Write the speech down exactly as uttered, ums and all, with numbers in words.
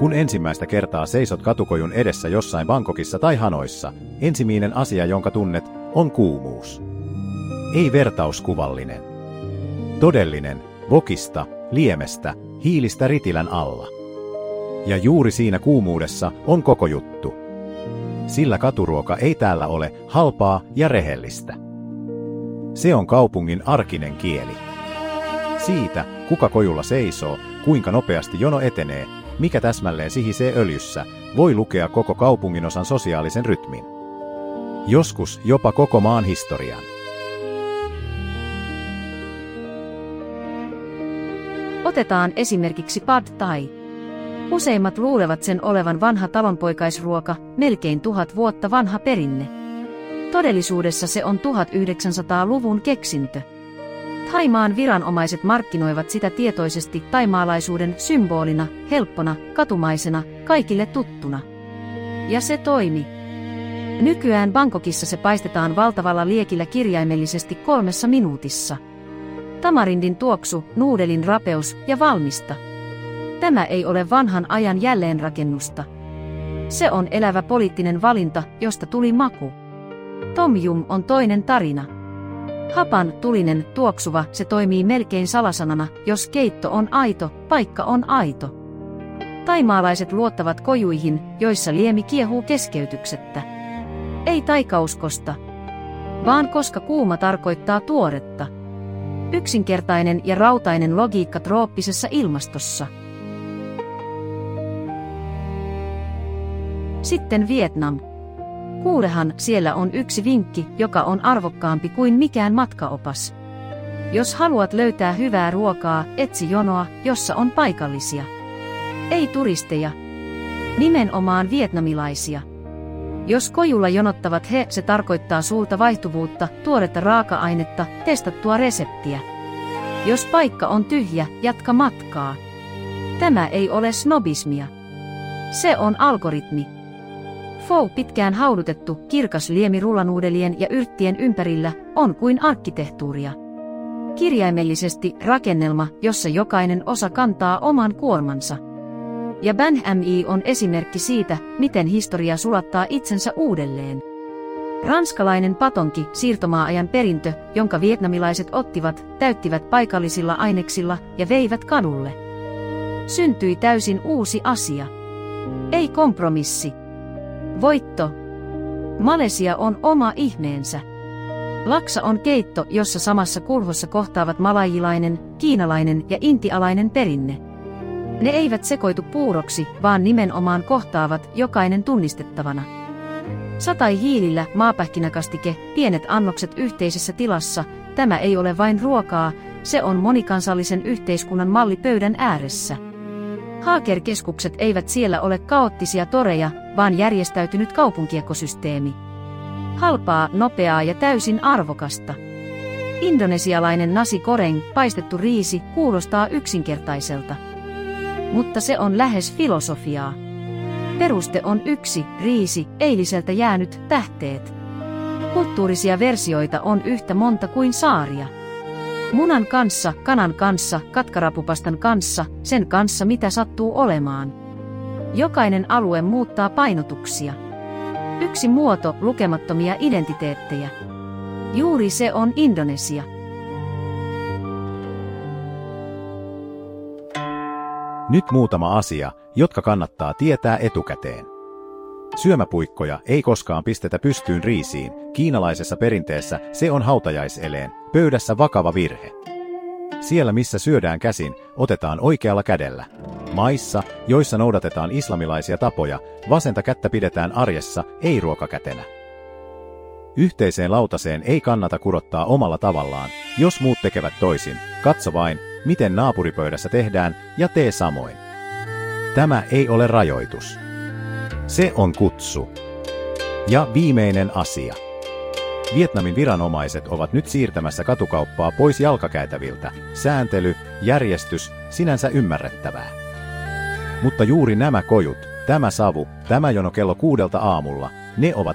Kun ensimmäistä kertaa seisot katukojun edessä jossain Bangkokissa tai Hanoissa, ensimmäinen asia, jonka tunnet, on kuumuus. Ei vertauskuvallinen. Todellinen, vokista, liemestä, hiilistä ritilän alla. Ja juuri siinä kuumuudessa on koko juttu. Sillä katuruoka ei täällä ole halpaa ja rehellistä. Se on kaupungin arkinen kieli. Siitä, kuka kojulla seisoo, kuinka nopeasti jono etenee, mikä täsmälleen sihisee öljyssä, voi lukea koko kaupunginosan sosiaalisen rytmin. Joskus jopa koko maan historian. Otetaan esimerkiksi Pad Thai. Useimmat luulevat sen olevan vanha talonpoikaisruoka, melkein tuhat vuotta vanha perinne. Todellisuudessa se on tuhatyhdeksänsataaluvun keksintö. Thaimaan viranomaiset markkinoivat sitä tietoisesti thaimaalaisuuden symbolina, helppona, katumaisena, kaikille tuttuna. Ja se toimi. Nykyään Bangkokissa se paistetaan valtavalla liekillä kirjaimellisesti kolmessa minuutissa. Tamarindin tuoksu, nuudelin rapeus ja valmista. Tämä ei ole vanhan ajan jälleenrakennusta. Se on elävä poliittinen valinta, josta tuli maku. Tom Yum on toinen tarina. Hapan, tulinen, tuoksuva, se toimii melkein salasanana, jos keitto on aito, paikka on aito. Taimaalaiset luottavat kojuihin, joissa liemi kiehuu keskeytyksettä. Ei taikauskosta, vaan koska kuuma tarkoittaa tuoretta. Yksinkertainen ja rautainen logiikka trooppisessa ilmastossa. Sitten Vietnam. Kuulehan, siellä on yksi vinkki, joka on arvokkaampi kuin mikään matkaopas. Jos haluat löytää hyvää ruokaa, etsi jonoa, jossa on paikallisia. Ei turisteja. Nimenomaan vietnamilaisia. Jos kojulla jonottavat he, se tarkoittaa suurta vaihtuvuutta, tuoretta raaka-ainetta, testattua reseptiä. Jos paikka on tyhjä, jatka matkaa. Tämä ei ole snobismia. Se on algoritmi. Pho, pitkään haudutettu, kirkas liemi rullanuudelien ja yrttien ympärillä, on kuin arkkitehtuuria. Kirjaimellisesti rakennelma, jossa jokainen osa kantaa oman kuormansa. Ja Banh Mi on esimerkki siitä, miten historia sulattaa itsensä uudelleen. Ranskalainen patonki, siirtomaa-ajan perintö, jonka vietnamilaiset ottivat, täyttivät paikallisilla aineksilla ja veivät kadulle. Syntyi täysin uusi asia. Ei kompromissi. Voitto. Malesia on oma ihmeensä. Laksa on keitto, jossa samassa kurhossa kohtaavat malajilainen, kiinalainen ja intialainen perinne. Ne eivät sekoitu puuroksi, vaan nimenomaan kohtaavat, jokainen tunnistettavana. Satai hiilillä, maapähkinäkastike, pienet annokset yhteisessä tilassa, tämä ei ole vain ruokaa, se on monikansallisen yhteiskunnan malli pöydän ääressä. Haaker-keskukset eivät siellä ole kaoottisia toreja, vaan järjestäytynyt kaupunkiekosysteemi. Halpaa, nopeaa ja täysin arvokasta. Indonesialainen nasi goreng, paistettu riisi, kuulostaa yksinkertaiselta. Mutta se on lähes filosofiaa. Peruste on yksi, riisi, eiliseltä jäänyt, tähteet. Kulttuurisia versioita on yhtä monta kuin saaria. Munan kanssa, kanan kanssa, katkarapupastan kanssa, sen kanssa mitä sattuu olemaan. Jokainen alue muuttaa painotuksia. Yksi muoto, lukemattomia identiteettejä. Juuri se on Indonesia. Nyt muutama asia, jotka kannattaa tietää etukäteen. Syömäpuikkoja ei koskaan pistetä pystyyn riisiin, kiinalaisessa perinteessä se on hautajaiseleen, pöydässä vakava virhe. Siellä missä syödään käsin, otetaan oikealla kädellä. Maissa, joissa noudatetaan islamilaisia tapoja, vasenta kättä pidetään arjessa, ei ruokakätenä. Yhteiseen lautaseen ei kannata kurottaa omalla tavallaan, jos muut tekevät toisin, katso vain, miten naapuripöydässä tehdään, ja tee samoin. Tämä ei ole rajoitus. Se on kutsu. Ja viimeinen asia. Vietnamin viranomaiset ovat nyt siirtämässä katukauppaa pois jalkakäytäviltä. Sääntely, järjestys, sinänsä ymmärrettävää. Mutta juuri nämä kojut, tämä savu, tämä jono kello kuudelta aamulla, ne ovat